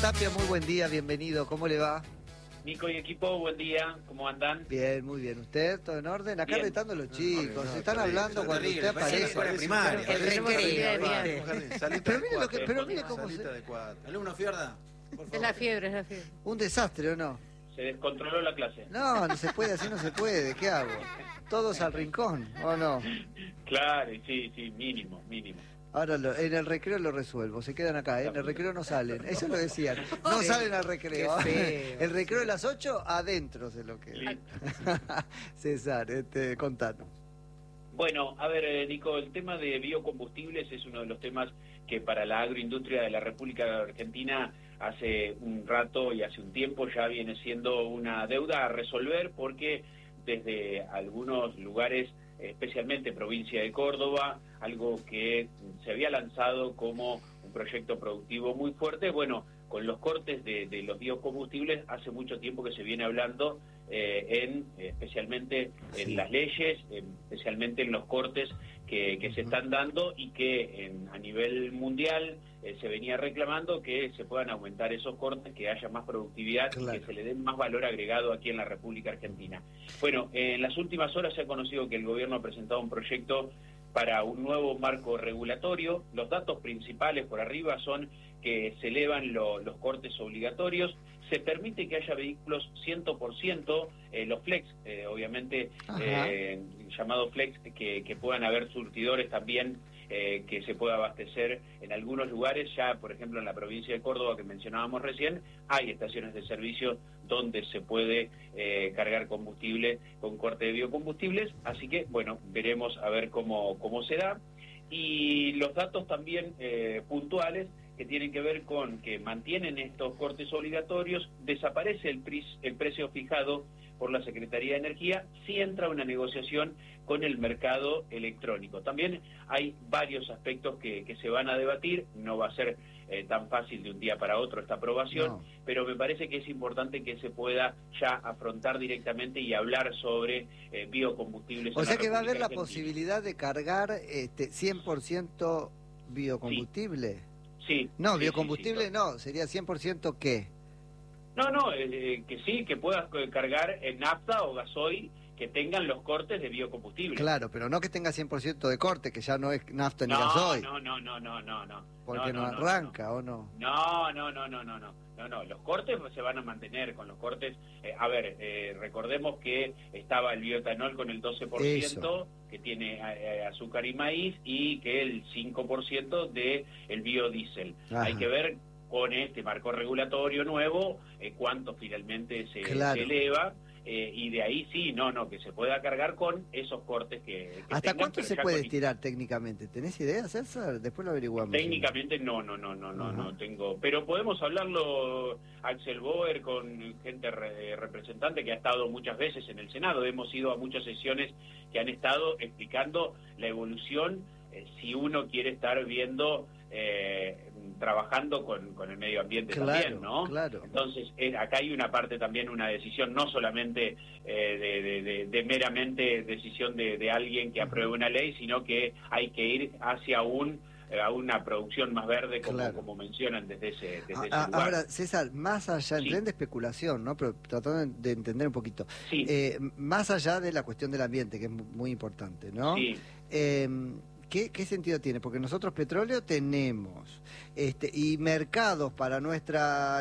Tapia, muy buen día, bienvenido, ¿cómo le va? Nico y equipo, buen día, ¿cómo andan? Bien, muy bien. ¿Usted? ¿Todo en orden? Acá Bien. retando a los chicos, No, están hablando cuando usted aparece. Pero mire cómo se... Alumno Fiorda, por favor. Es la fiebre. Un desastre, ¿o no? Se descontroló la clase. No se puede, así no se puede, ¿qué hago? Todos al rincón, ¿o no? Claro, sí, mínimo. Ahora en el recreo lo resuelvo, se quedan acá, ¿eh? En el recreo no salen, eso lo decían, no salen al recreo. El recreo de las 8, adentro se lo queda. César, contanos. Bueno, a ver, Nico, el tema de biocombustibles es uno de los temas que para la agroindustria de la República Argentina hace un rato y hace un tiempo ya viene siendo una deuda a resolver, porque desde algunos lugares, especialmente provincia de Córdoba, algo que se había lanzado como un proyecto productivo muy fuerte, bueno, con los cortes de los biocombustibles hace mucho tiempo que se viene hablando especialmente en las leyes, especialmente en los cortes que se están dando y que a nivel mundial se venía reclamando que se puedan aumentar esos cortes, que haya más productividad, claro, y que se le den más valor agregado aquí en la República Argentina. Bueno, en las últimas horas se ha conocido que el gobierno ha presentado un proyecto para un nuevo marco regulatorio. Los datos principales por arriba son que se elevan los cortes obligatorios, se permite que haya vehículos 100%, los flex, obviamente, llamados flex, que puedan haber surtidores también, que se pueda abastecer en algunos lugares. Ya, por ejemplo, en la provincia de Córdoba, que mencionábamos recién, hay estaciones de servicio donde se puede cargar combustible con corte de biocombustibles, así que, bueno, veremos a ver cómo se da. Y los datos también puntuales que tienen que ver con que mantienen estos cortes obligatorios, desaparece el precio fijado por la Secretaría de Energía, si entra una negociación con el mercado electrónico. También hay varios aspectos que se van a debatir, no va a ser tan fácil de un día para otro esta aprobación, pero me parece que es importante que se pueda ya afrontar directamente y hablar sobre biocombustibles. O sea que va a haber la posibilidad de cargar 100% biocombustible. Sí. No, biocombustible no, sería 100% ¿qué? No, que sí, que puedas cargar en nafta o gasoil que tengan los cortes de biocombustible. Claro, pero no que tenga 100% de corte, que ya no es nafta ni gasoil. No. Porque no arranca, ¿o no? No, los cortes se van a mantener con los cortes. Recordemos que estaba el bioetanol con el 12%, Eso, que tiene azúcar y maíz, y que el 5% de el biodiesel. Hay que ver con este marco regulatorio nuevo cuánto finalmente se eleva. Y de ahí sí, que se pueda cargar con esos cortes que ¿Hasta tengan, cuánto se puede estirar técnicamente? ¿Tenés idea, César? Después lo averiguamos. Técnicamente no tengo, pero podemos hablarlo, Axel Boer, con gente representante que ha estado muchas veces en el Senado. Hemos ido a muchas sesiones que han estado explicando la evolución, si uno quiere estar viendo trabajando con el medio ambiente, claro, también, ¿no? Claro. Entonces, acá hay una parte también, una decisión, no solamente de meramente decisión de alguien que apruebe una ley, sino que hay que ir hacia a una producción más verde, como mencionan desde ese lugar. Ahora, César, más allá, entré en especulación, ¿no? Pero tratando de entender un poquito. Sí. Más allá de la cuestión del ambiente, que es muy importante, ¿no? Sí. ¿Qué sentido tiene? Porque nosotros petróleo tenemos, y mercados para nuestra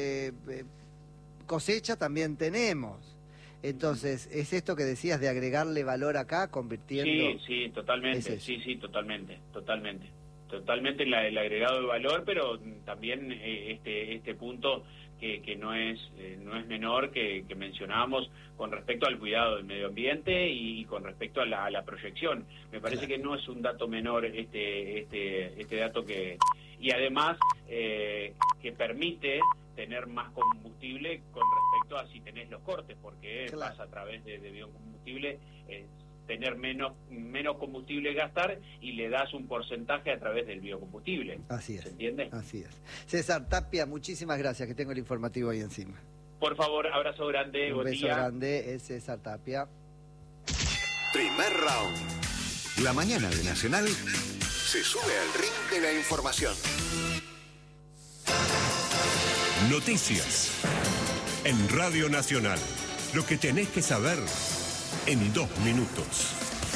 cosecha también tenemos. Entonces, ¿es esto que decías de agregarle valor acá, convirtiendo? Sí, totalmente, sí, totalmente el agregado de valor, pero también este punto que no es menor, que mencionábamos con respecto al cuidado del medio ambiente y con respecto a la proyección. Me parece que no es un dato menor este dato y además que permite tener más combustible con respecto a si tenés los cortes, porque vas a través de biocombustible, tener menos combustible gastar, y le das un porcentaje a través del biocombustible. Así es. ¿Se entiende? Así es. César Tapia, muchísimas gracias, que tengo el informativo ahí encima. Por favor, abrazo grande, un beso grande, es César Tapia. Primer round. La mañana de Nacional se sube al ring de la información. Noticias. En Radio Nacional. Lo que tenés que saber en 2 minutos.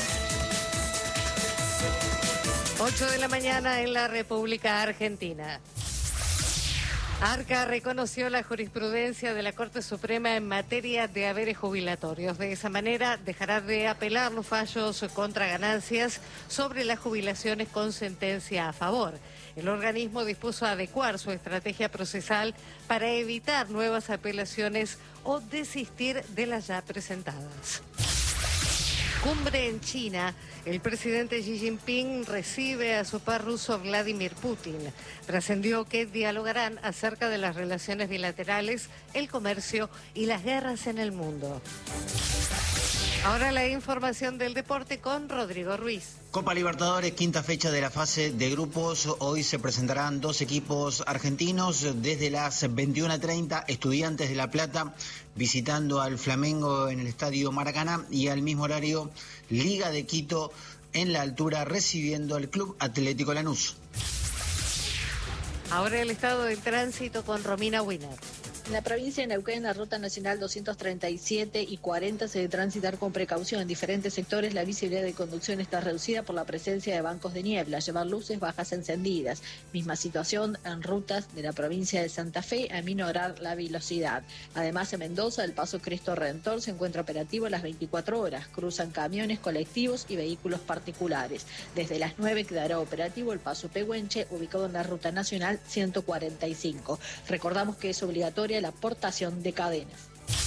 8 de la mañana en la República Argentina. Arca reconoció la jurisprudencia de la Corte Suprema en materia de haberes jubilatorios. De esa manera dejará de apelar los fallos contra ganancias sobre las jubilaciones con sentencia a favor. El organismo dispuso adecuar su estrategia procesal para evitar nuevas apelaciones o desistir de las ya presentadas. Cumbre en China. El presidente Xi Jinping recibe a su par ruso Vladimir Putin. Trascendió que dialogarán acerca de las relaciones bilaterales, el comercio y las guerras en el mundo. Ahora la información del deporte con Rodrigo Ruiz. Copa Libertadores, quinta fecha de la fase de grupos. Hoy se presentarán 2 equipos argentinos desde las 21:30. Estudiantes de La Plata visitando al Flamengo en el Estadio Maracaná y al mismo horario Liga de Quito en La Altura recibiendo al Club Atlético Lanús. Ahora el estado del tránsito con Romina Wiener. En la provincia de Neuquén, la ruta nacional 237 y 40 se debe transitar con precaución. En diferentes sectores la visibilidad de conducción está reducida por la presencia de bancos de niebla. Llevar luces bajas encendidas. Misma situación en rutas de la provincia de Santa Fe a minorar la velocidad. Además, en Mendoza, el paso Cristo Redentor se encuentra operativo a las 24 horas. Cruzan camiones, colectivos y vehículos particulares. Desde las 9 quedará operativo el paso Pehuenche, ubicado en la ruta nacional 145. Recordamos que es obligatoria la aportación de cadenas.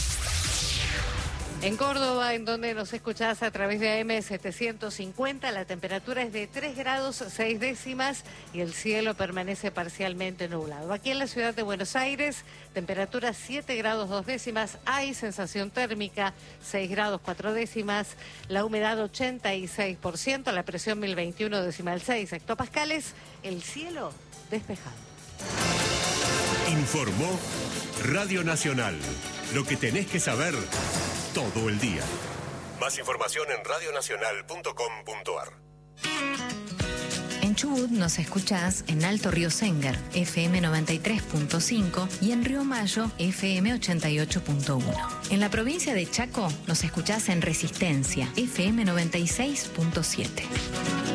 En Córdoba, en donde nos escuchás a través de AM 750, la temperatura es de 3 grados 6 décimas y el cielo permanece parcialmente nublado. Aquí en la ciudad de Buenos Aires, temperatura 7 grados 2 décimas, hay sensación térmica 6 grados 4 décimas, la humedad 86%, la presión 1021,6 hectopascales, el cielo despejado. Informó Radio Nacional. Lo que tenés que saber todo el día. Más información en radionacional.com.ar. En Chubut nos escuchás en Alto Río Sengar, FM 93.5 y en Río Mayo, FM 88.1. En la provincia de Chaco nos escuchás en Resistencia, FM 96.7.